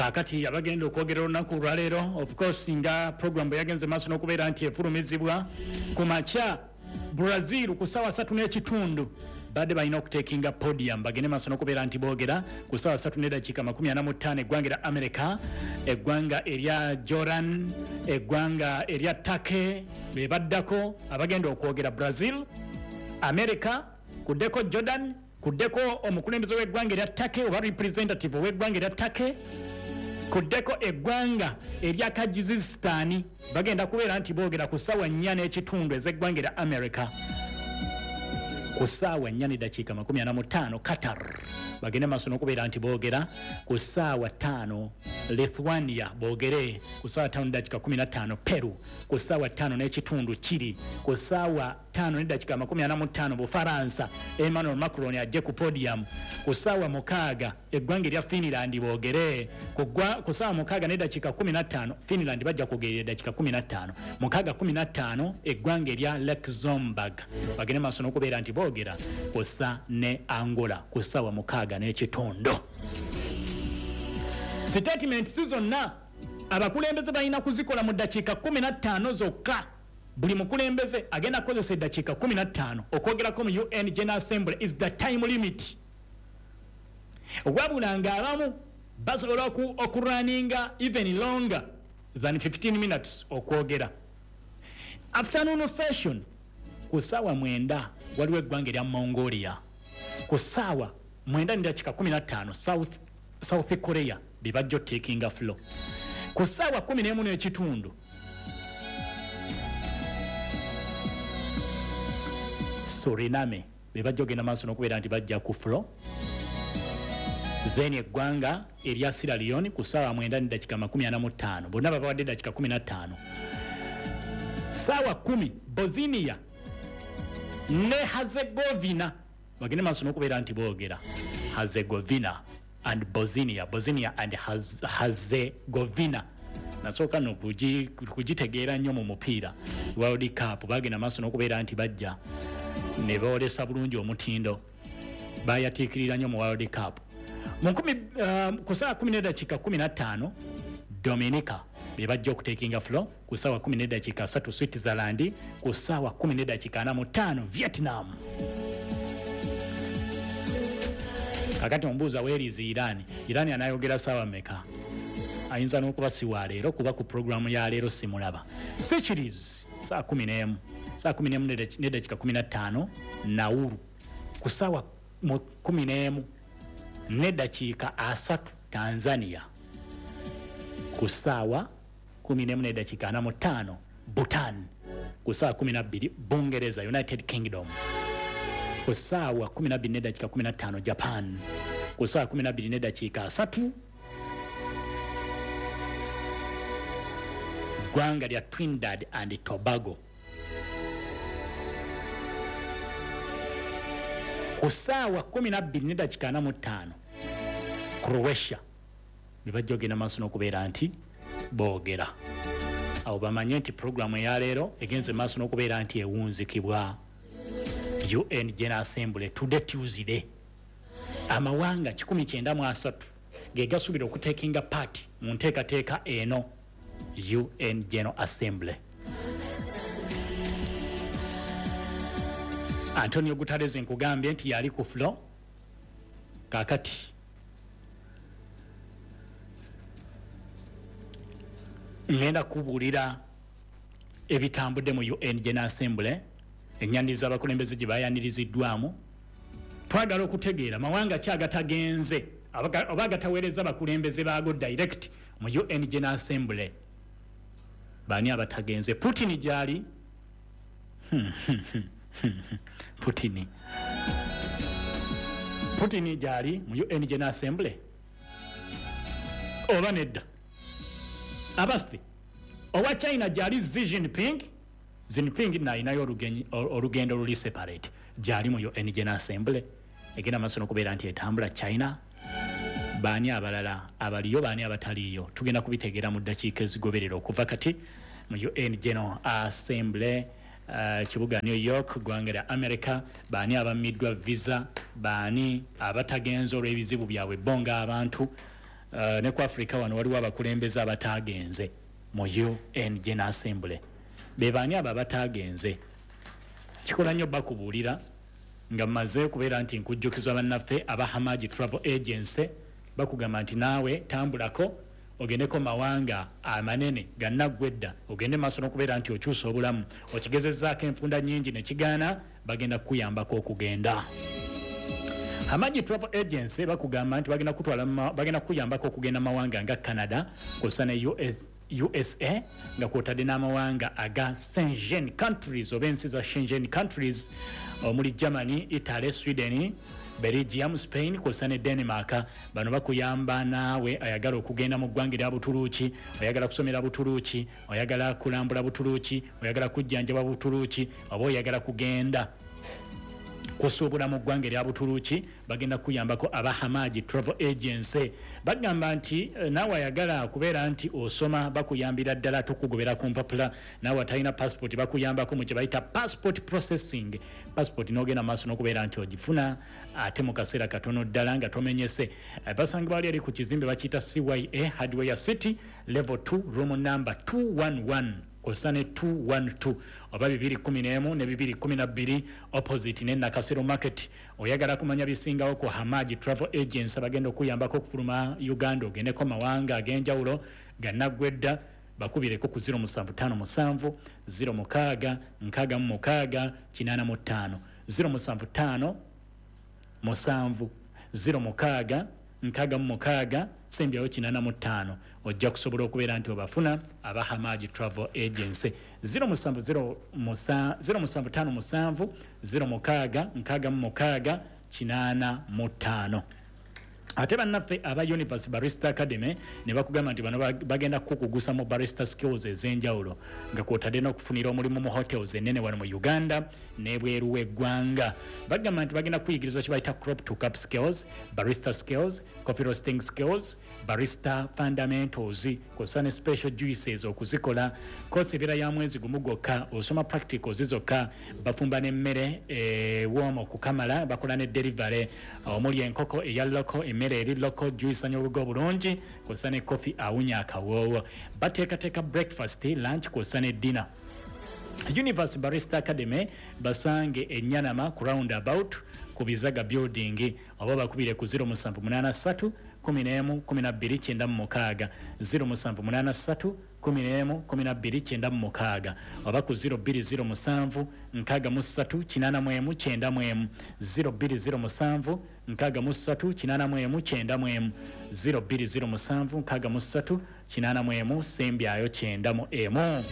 kakati abagenda okwogera olunaku lwaleero of course nga program bwe yagenze maaso n'okubeera nti efulumizibwa ku makya Brazil ku ssaawa 3:30 badde balina okutekinga podium bagende maaso n'okubeera nti boogera ku ssaawa 3:45 eggwanga erya America, eggwanga erya Jordan, eggwanga erya Turkey be baddako abagenda okwogera Brazil, America, kuddeko Jordan, kuddeko omukulembeze w'eggwanga erya Turkey oba representative w'eggwanga erya Turkey, kuddeko eggwanga erya Kyrgyzstan bagenda kubeera nti boogera ku ssaawa 4:30 ez'eggwanga erya America. Ku ssaawa 4:45 Qatar bagende maaso n'okubeera nti boogera ku ssaawa 5 Lithuania boogere ku ssaawa 5:15 Peru ku ssaawa 5:30 Chile ku ssaawa 5:45 Bufaransa Emmanuel Macron ajje ku podium ku ssaawa 6 eggwanga erya Finland boogere ku ssaawa 6:15 Finland bajja kugerera dakika 15 6:15 eggwanga erya Luxembourg bagende maaso n'okubeera nti boogera kussa ne Angola ku ssaawa 6:30. Statement zonna abakulembeze balina kuzikola mu dakiika 15 zokka. Buli mukulembeze agenda kukozesa dakiika 15 okwogerako mu UN General Assembly is the time limit. Wabula ng'abamu basobola okurunninga even longer than 15 minutes okwogera. Afternoon session ku ssaawa 9 waliwo eggwanga erya Mongolia. Ku ssaawa 9:15 South Korea bibajjo taking a flow. Ku ssaawa 11:30 Suriname bibajjo genda maaso n'okubeera nti bajja ku flow. Then eggwanga erya Sierra Leone ku ssaawa 9:45 bonna babawadde dakika 15. Ssaawa 10 Bosnia ne Herzegovina bagende maaso n'okubeera nti boogera Herzegovina and Bosnia and Herzegovina nasooka nokugitegeera nnyo mu mupiira World Cup bagenda maaso n'okubeera nti bajja ne boolesa bulungi omutindo bayatiikirira nnyo mu World Cup. Ku ssaawa 10:15 Dominica be bajja okutekinga flow ku ssaawa 10:3 Switzerland ku ssaawa 10:45 Vietnam. Kakati ombuuza weerizi Iran anayogera ssaawa mmeka ayinza n'okuba siwa leero kuba ku programu ya leero simulaba. Seychelles ssaawa 11 11:15 Nauru ku ssaawa 11:30 Tanzania ku ssaawa 11:45 Bhutan ku ssaawa 12 Bungereza United Kingdom ku ssaawa 12:15 Japan ku ssaawa 12:3 ggwanga lya Trinidad and Tobago ku ssaawa 12:45 Croatia bibajja ogenda maaso n'okubeera nti boogera. Awo bamanye nti programu eya leero egenze maaso n'okubeera nti ewunzikibwa UN General Assembly today Tuesday. Amawanga 193 ge gasuubira okutekinga part mu nteekateeka eno UN General Assembly. Antonio Guterres nkugambye nti yali ku flow kakati ngenda kubuulira ebitambudde mu UN General Assembly ennyandi z'abakulembeze gye bayaniriziddwamu. Twagala okutegeera mawanga ki agatagenze oba agataweereza abakulembeze baago direct mu UN General Assembly. Baani abatagenze? Putin gyali Putin gyali mu UN General Assembly oba nedda? Abaffe owa China gyali Xi Jinping nayinayo olugendo luli separate gyali mu UN General Assembly egenda maaso n'okubeera nti etambula China. Baani abalala abaliyo baani abataliyo tugenda kubitegeera mu ddakiika ezigoberera okuva kati mu UN General Assembly. Kibuga New York ggwanga lya America baani abamiddwa visa baani abatagenza olw'ebizibu byabwe bonga abantu ne ku Africa wano waliwo abakulembeze abatagenze mu UN General Assembly bebani abo abatagenze kikola nnyo bakubuulira nga mmaze kubeera nti nkujjukizwa bannaffe aba Hamaji Travel Agency bakugamba nti naawe tambulako ogendeko mawanga amanene gannaggwedda ogende maaso n'okubeera nti okyusa obulamu okigezezzaako enfunda nnyingi ne kigaana bagenda kukuyambako okugenda. Hamaji Travel Agency bakugamba nti bagenda kukuyambako okugenda mawanga nga Canada kussa ne USA nga kwotadde n'amawanga aga Schengen countries oba ensi za Schengen countries omuli Germany, Italy, Sweden, Belgium, Spain kussa ne Denmark. Bano bakuyamba naawe ayagala okugenda mu ggwanga lya Butuluuki, oyagala kusomera Butuluuki, oyagala kulambula Butuluuki, oyagala kujjanjaba Butuluuki, oba oyagala kugenda kusuubula mu ggwanga lya Butuluuki, bagenda kuyambako aba Hamaji Travel Agency. Bagamba nti naawe ayagala kubeera nti osoma bakuyambira ddala tukugobera ku mpapula, naawe atalina passport bakuyambako mu kye bayita passport processing. Passport n'ogenda maaso n'okubeera nti ogifuna ate mu kaseera katono ddala nga tomenyese. Basangibwa bali ali ku kizimbe bakiyita CYA Hardware City level 2 room number 211 kusane 212 oba 211 ne 212 opposite ne Nakasero Market. Oyagala kumanya bisingawo ku Hamaji Travel Agency bagenda okuyambako okufuluma Uganda ogendeko mawanga ag'enjawulo gannaggwedda bakubireko ku 0757 06 66 85 075 7 06 66 sembyawo 85 ojja kusobola okubeera nti obafuna aba Hamaji Travel Agency. 075 06 66 85. Ate bannaffe aba Universe Barista Academy ne bakugamba nti bano bagenda kukugusa mu barista skills ez'enjawulo nga kwotadde n'okufunira omulimu mu hotels ennene wano mu Uganda n'ebweru w'eggwanga. Bagamba nti bagenda kuyigiriza kye bayita crop to cup skills, barista skills, coffee roasting skills, barista fundamentals kw'ossa ne special juices okuzikola. Kosi ebeera ya mwezi gumu gwokka, osoma practicals zokka, bafumba n'emmere wooma okukamala, bakola ne delivery omuli enkoko eya loko, emmere eri loko, juice anyoluga obulungi kw'ossa ne coffee awunya akawoowo. Bateekateeka breakfast, lunch kw'ossa ne dinner. Universe Barista Academy basange Enyanama ku roundabout ku Bizaga building oba bakubire ku 0783 11 12 96 0783 11 12 96 oba ku 0207 63 88 0207 63 88 0207 63 88 sembyayo 91.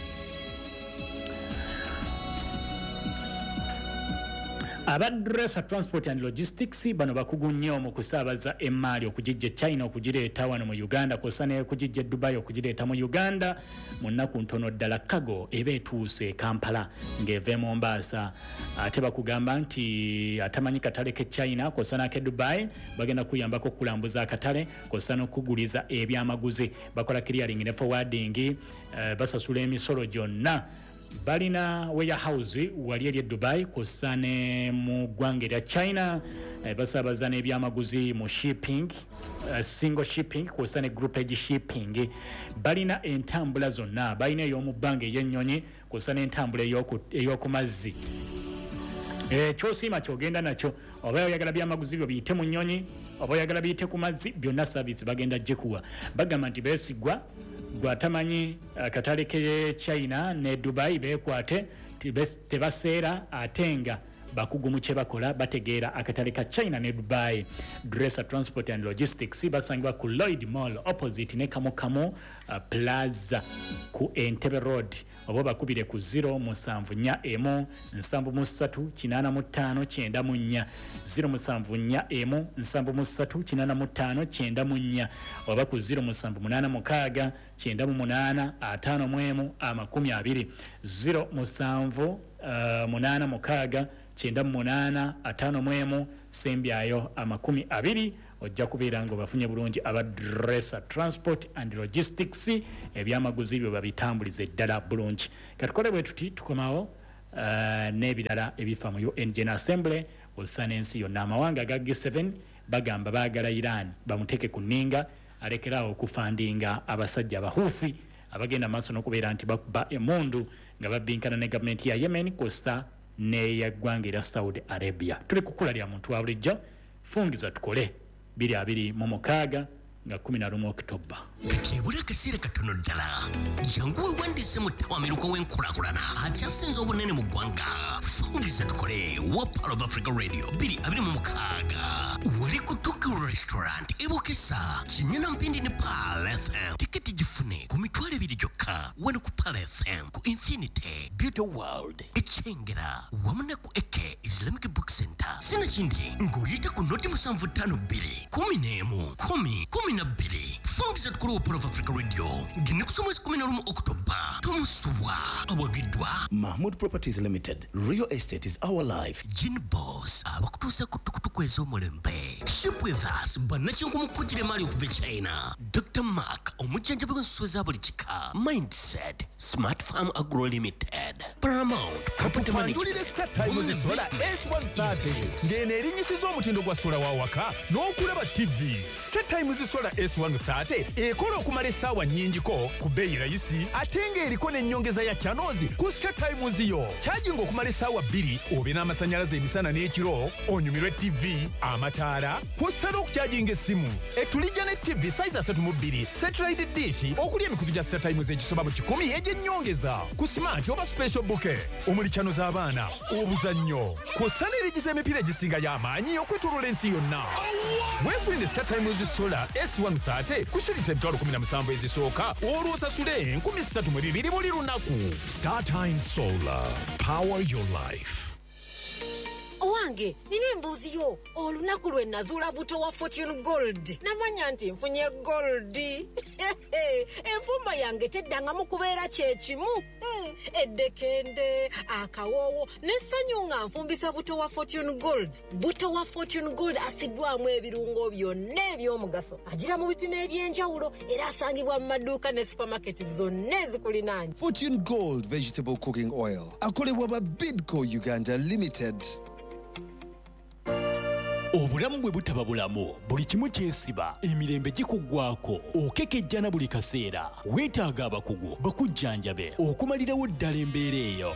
Abadresa Transport and Logistics bano bakugu nnyo mu kusaabaza emmali okugijja China okugireeta wano mu Uganda kw'ossa ne okugijja Dubai okugireeta mu Uganda mu nnaku ntono ddala. Kago eba etuuse Kampala ng'eva Mombasa. Ate bakugamba nti atamanyi katale ke China kw'ossa n'ake Dubai bagenda kuyambako okukulambuza akatale kw'ossa n'okuguliza ebyamaguzi. Bakola clearing ne forwarding, basasula emisolo gyonna. Balina warehouse wali eri Dubai kw'ossa ne mu ggwanga erya China. Basaabaza n'ebyamaguzi mu shipping, single shipping kw'ossa ne groupage shipping. Balina entambula zonna, balina ey'omu bbanga ey'ennyonyi kw'ossa n'entambula ey'oku mazzi. Kyosiima kyogenda nakyo, oba oyagala byamaguzi byo biyite mu nnyonyi oba oyagala biyite ku mazzi, byonna service bagenda gikuwa. Bagamba nti beesigwa gwatamanyi katale ke China ne Dubai bekwate tebaseera ate nga bakugu mu kye bakola bategeera akatale ka China ne Dubai. Dresser Transport and Logistics basangibwa ku Lloyd Mall opposite ne Kamokamu Plaza ku Entebbe Road oba bakubire ku 074 73 85 94 074 73 85 oba ku 0786 98 51 20 076 98 51 sembyayo 20 ojja kubeera nga bafunye bulungi aba Dresser Transport and Logistics ebyamaguzi byo babitambulize ddala bulungi. Katukole bwe tuti tukomawo n'ebirala ebifa mu UN General Assembly ossa n'ensi yonna. Amawanga aga G7 bagamba baagala Iran bamuteeke ku nninga alekerawo okufandinga abasajja abahuthi abagenda maaso n'okubeera nti bakuba emundu nga babbinkana ne gavumenti ya Yemen kosta n'eyaggwanga erya Saudi Arabia. Tuli kukula lya muntu wa bulijjo, fungiza tukole 2026 nga 11 Oktoba. Kebula akaseera katono ddala jangu wandise mutawamiruko w'enkulakulana akyasinza obunene mu ggwanga. Fungiza tukole wa Pearl of Africa Radio 2026 wali ku Tuku Restaurant ebokesa kinyana mpindi ne Pearl FM. Tiketi gifune ku mitwalo 2 gyokka wano ku Pearl FM ku Infinity Beauty World Echengera wamu ne ku Eke Islamic Book Center. Sina kindi ng'oyita ku noti 752 11 12 fungiza tukulu wa Pearl of Africa Radio ngine kusoma 11 Oktoba tomusubwa abagidwa Mahmoud Properties Limited. Real estate is our life. Gin Boss abakutuusa ku tukutuku ez'omulembe. Ship with us bannakinku mukujjire mali okuva China. Dr. Mark omujjanjabi w'ensuso za buli kika. Mindset Smart Farm Agro Limited. Paramount Property Management. Start time zisola S130 ngene erinyisiza omutindo gwa sola wa waka n'okulaba TV. Start time zisola S130 ekola okumala essaawa nnyingiko ku bbeeyi rayisi ate ng'eriko n'ennyongeza ya channels ku Start time ziyo. Charging okumala essaawa 2 obe n'amasannyalaze emisana n'ekiro onyumirwe TV amataala kw'ossa n'okucharginga essimu. Etulijja ne TV size 32 satellite dish okuli emikutu gya Start time egisoba mu 10 egy'ennyongeza ku smart oba special bouquet omuli channels z'abaana obuzannyo kw'ossa n'erigiza emipiira egisinga y'amaanyi okwetooloola ensi yonna. Weefunire Start time zisola S130 kushiriza emitwalo 17 ezisooka olwo osasule 32 buli lunaku. Start time solar, power your life. Owange, nina embuuzi yo. Olunaku lwe nazuula buto wa Fortune Gold. Namanya nti nfunye gold. Enfumba yange teddangamu kubeera kyekimu. Eddekende, akawoowo, n'essanyu nga nfumbisa buto wa Fortune Gold. Buto wa Fortune Gold asiddwamu ebirungo byonna eby'omugaso. Agira mu bipimo eby'enjawulo era asangibwa mu maduuka ne supermarket zonna ezikulinaanye. Fortune Gold Vegetable Cooking Oil. Akolebwa ba Bidco Uganda Limited. Obulamu bwe butaba bulamu buli kimu kyesiba emirembe gikuggwako okekejjana buli kaseera weetaaga abakugu bakujjanjabe okumalirawo ddala embeera eyo.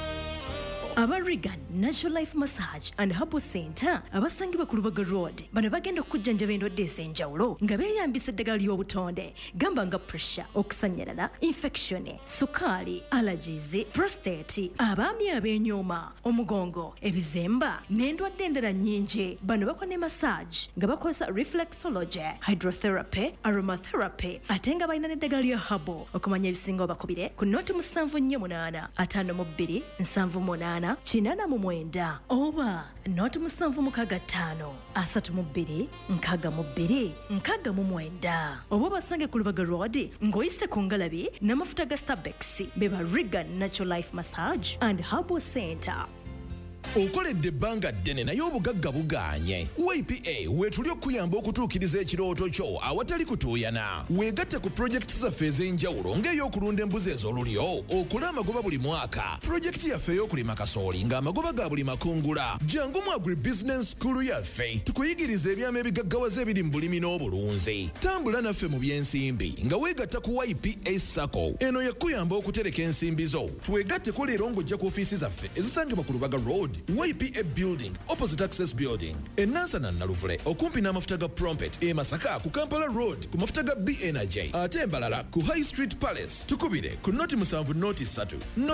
Aba Regan Natural Life Massage and Herbal Center abasangibwa ku Lubaga Road bano bagenda okujjanjaba endwadde ez'enjawulo nga beeyambisa eddagala ly'obutonde gamba nga pressure, okusanyalala, infection, sukaali, allergies, prostate, abaami ab'enyooma, omugongo, ebizemba n'endwadde endala nnyingi. Bano bakola ne massage nga bakozesa reflexology, hydrotherapy, aromatherapy ate nga balina n'eddagala lya herbal okumanya ebisinga obakubire ku noti 748 52 78 Chinana mu mwenda oba noti 765 32 62 62 oba basange ku Lubaga Road ng'oyise ku Ngalabi n'amafuta ga Starbex beba Regan Natural Life Massage and Herbal Center. Okoledde ebbanga ddene naye obugagga bugaanye. YPA weetuli okuyamba okutuukiriza ekirooto kyo awatali kutuuyana. Weegatte ku pulojekiti zaffe ez'enjawulo ng'ey'okulunda embuzi ez'olulyo, okole amagoba buli mwaka. Pulojekiti yaffe ey'okulima kasooli ng'amagoba ga buli makungula. Jangu mu Agribusiness School yaffe tukuyigiriza ebyama ebigaggawaza ebiri mu bulimi n'obulunzi. Tambula naffe mu by'ensimbi nga weegatta ku YPA Sacco. Eno yakuyamba okutereka ensimbi zo. Twegatteko leero ng'ojja ku ofiisi zaffe ezisangibwa ku Lubaga Road, YPA Building, opposite Access Building. Enansana Naluvule, okumpi n'amafuta ga Prompet, Masaka ku Kampala Road, ku mafuta ga B Energy. Ate Mbalala ku High Street Palace. Tukubire ku noti 7 noti 3,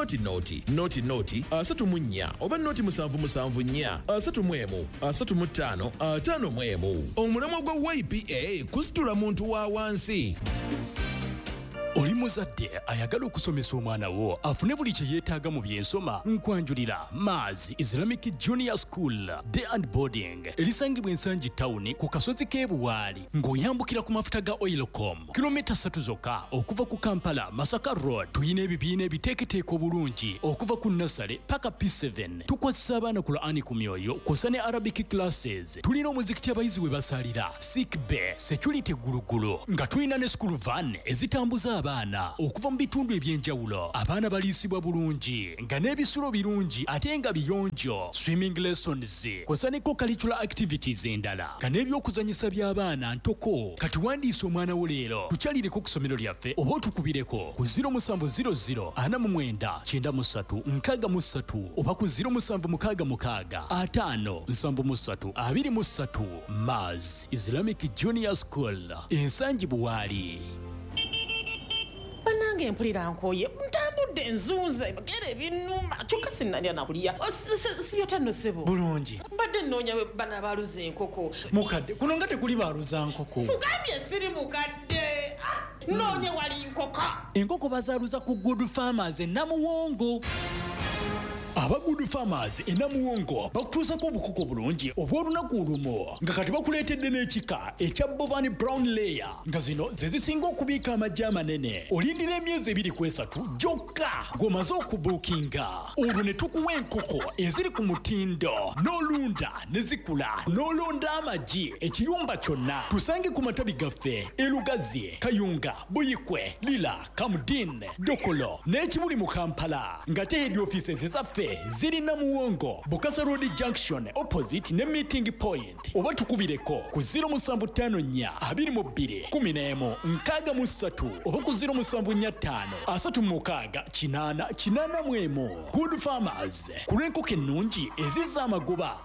noti 34 oba noti 774 35 55. Omulamwa gwa YPA kusitula muntu wa wansi. Oli muzadde ayagala okusomesa omwana wo afune buli kye yeetaaga mu by'ensoma nkwanjulira Maz Islamic Junior School Day and Boarding erisangibwa ensangi town ku kasozi k'ebuwaali ng'oyambukira ku mafuta ga Oilcom kilomita 3 zokka okuva ku Kampala Masaka Road. Tuyina ebibiina ebiteeketeeka obulungi okuva ku Nasale paka P7. Tukwasisa abaana ku Qur'ani ku myoyo kw'ossa ne Arabic classes. Tulina omuzikiti abayizi we basalira, sick bay, security gulugulu nga tulina ne school van ezitambuza abaana okuva mu bitundu ebyenjawulo. Abaana baliisibwa bulungi nga n'ebisulo birungi ate nga biyonjo. Swimming lessons kw'ossa ne co-curricular activities endala nga n'ebyokuzanyisa by'abaana ntoko. Kati wandiisa omwana wo leero tukyalireko ku ssomero lyaffe oba otukubireko ku 0700 49 93 63 oba ku 0766 5 73 23. Maz Islamic Junior School ensangi buwaali. Banange mpulira nkoye ntambudde nzuuze bagere ebinuma kyokka sinnalya nakulya sibyotano sebo bulungi mbadde nnoonya bana baluza enkoko mukadde kuno nga tekuli baluza nkoko mugambye siri mukadde noonye wali nkoko enkoko bazaaluza ku Good Farmers e Namuwongo. Aba Good Farmers e Namuwongo bakutuusako obukoko bulungi obw'olunaku olumu nga kati bakuleetedde n'ekika ekya Bovani Brown Layer nga zino ze zisinga okubiika amaggi amanene. Olindira emyezi 23 gyokka ng'omaze okubuukinga. Olwo ne tukuwa enkoko eziri ku mutindo n'olunda ne zikula n'olonda amaggi ekiyumba kyonna. Tusange ku matabi gaffe e Lugazi, Kayunga, Buyikwe, Lila, Kamudin, Dokolo n'ekibuli mu Kampala ng'ate head offices ezaffe ziri Namuwongo, Bukasa Road Junction opposite ne meeting point. Oba tukubireko ku 0754 22 11 63 oba ku 0745 36 8 8 Good Farmers ku lw'enkoko ennungi ezizza amagoba